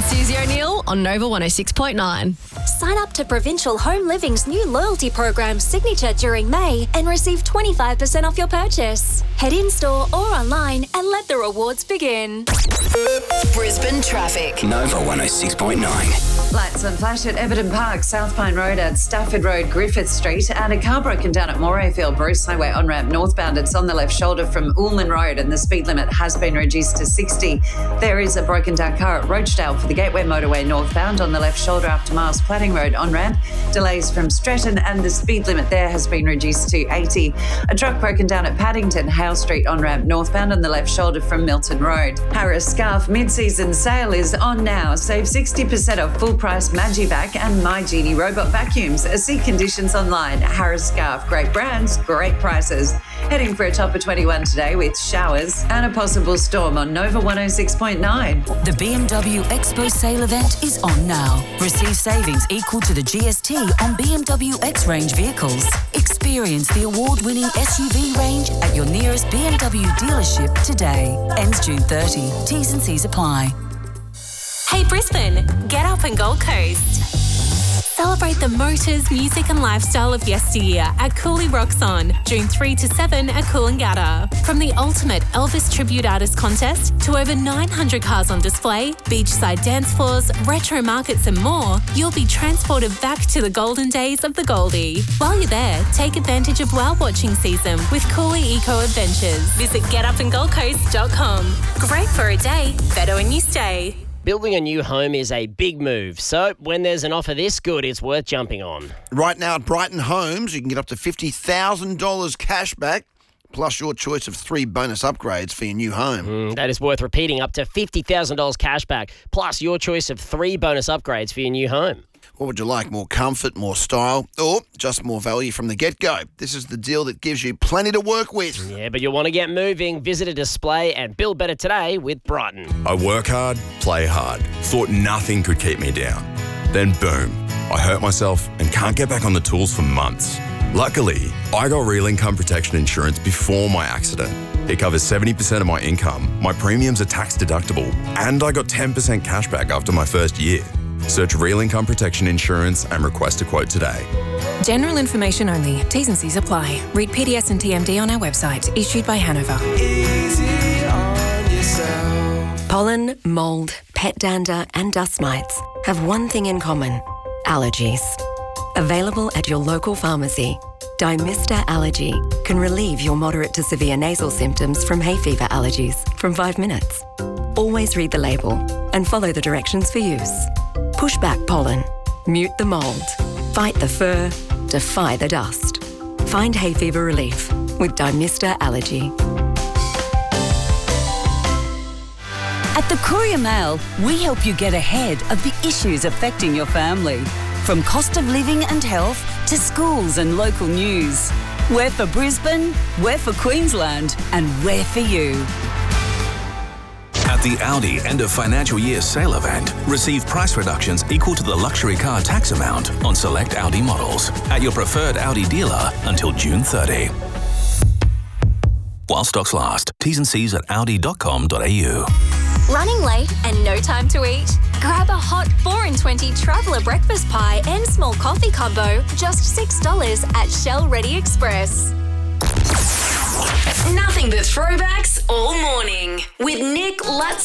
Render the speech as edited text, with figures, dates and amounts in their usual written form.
Susie O'Neill on Nova 106.9. Sign up to Provincial Home Living's new loyalty program Signature during May and receive 25% off your purchase. Head in-store or online and let the rewards begin. Brisbane traffic. Nova 106.9. Lights on flash at Everton Park, South Pine Road at Stafford Road, Griffith Street, and a car broken down at Morayfield, Bruce Highway on-ramp northbound. It's on the left shoulder from Ullman Road and the speed limit has been reduced to 60. There is a broken down car at Roachdale for the Gateway Motorway northbound on the left shoulder after Miles Platting Road on-ramp. Delays from Stretton and the speed limit there has been reduced to 80. A truck broken down at Paddington, Hale Street on-ramp northbound on the left shoulder from Milton Road. Harris Scarf mid-season sale is on now. Save 60% off full-price Magivac and My Genie robot vacuums. See conditions online. Harris Scarf, great brands, great prices. Heading for a top of 21 today with showers and a possible storm on Nova 106.9. The BMW Expo sale event is on now. Receive savings equal to the GST on BMW X-Range vehicles. Experience the award-winning SUV range at your nearest BMW dealership today. Ends June 30. T's and C's apply. Hey Brisbane, get up and Gold Coast. Celebrate the motors, music and lifestyle of yesteryear at Cooley Rocks On, June 3 to 7 at Coolangatta. From the ultimate Elvis Tribute Artist Contest to over 900 cars on display, beachside dance floors, retro markets and more, you'll be transported back to the golden days of the Goldie. While you're there, take advantage of whale watching season with Cooley Eco Adventures. Visit getupandgoldcoast.com. Great for a day, better when you stay. Building a new home is a big move, so when there's an offer this good, it's worth jumping on. Right now at Brighton Homes, you can get up to $50,000 cash back, plus your choice of 3 bonus upgrades for your new home. That is worth repeating, up to $50,000 cash back, plus your choice of 3 bonus upgrades for your new home. What would you like? More comfort, more style, or just more value from the get-go? This is the deal that gives you plenty to work with. Yeah, but you'll want to get moving. Visit a display and build better today with Brighton. I work hard, play hard. Thought nothing could keep me down. Then boom, I hurt myself and can't get back on the tools for months. Luckily, I got Real Income Protection Insurance before my accident. It covers 70% of my income, my premiums are tax deductible, and I got 10% cash back after my first year. Search Real Income Protection Insurance and request a quote today. General information only. T's and C's apply. Read PDS and TMD on our website. Issued by Hanover. Easy on yourself. Pollen, mould, pet dander and dust mites have one thing in common: allergies. Available at your local pharmacy, Dymista Allergy can relieve your moderate to severe nasal symptoms from hay fever allergies from 5 minutes. Always read the label and follow the directions for use. Push back pollen, mute the mould, fight the fur, defy the dust. Find hay fever relief with Dymista Allergy. At the Courier Mail, we help you get ahead of the issues affecting your family. From cost of living and health to schools and local news. We're for Brisbane, we're for Queensland, and we're for you. At the Audi end of financial year sale event, receive price reductions equal to the luxury car tax amount on select Audi models at your preferred Audi dealer until June 30. While stocks last. T's and C's at audi.com.au. Running late and no time to eat? Grab a hot 4 in 20 traveller breakfast pie and small coffee combo, just $6 at Shell Ready Express. Nothing but throwbacks all morning with Nick Lutz